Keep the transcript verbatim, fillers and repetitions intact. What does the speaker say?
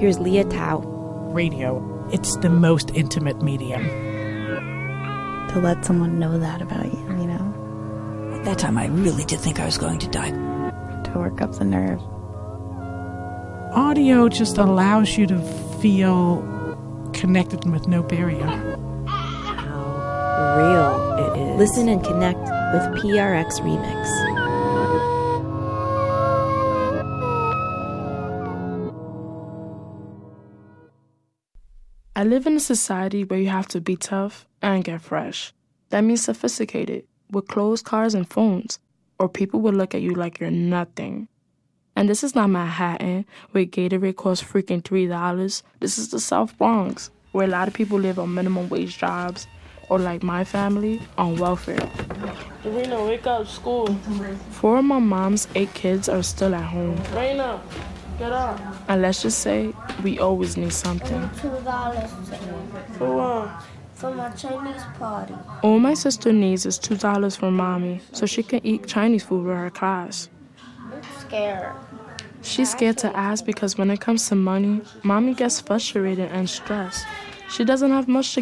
Here's Leah Tao. Radio, it's the most intimate medium. To let someone know that about you, you know? At that time, I really did think I was going to die. To work up the nerve. Audio just allows you to feel connected with no barrier. How real it is. Listen and connect with P R X Remix. I live in a society where you have to be tough and get fresh. That means sophisticated, with clothes, cars, and phones, or people will look at you like you're nothing. And this is not Manhattan, where Gatorade costs freaking three dollars. This is the South Bronx, where a lot of people live on minimum wage jobs, or like my family, on welfare. Rena, wake up, school. Four of my mom's eight kids are still at home. Rena, get up. And let's just say, we always need something. two dollars For what? for my Chinese party. All my sister needs is two dollars from mommy, so she can eat Chinese food with her class. I'm scared. She's scared to ask because when it comes to money, mommy gets frustrated and stressed. She doesn't have much to